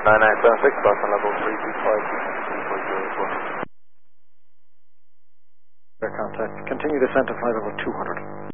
9976, bus on level 325, Air contact. Continue descent to flight level 200.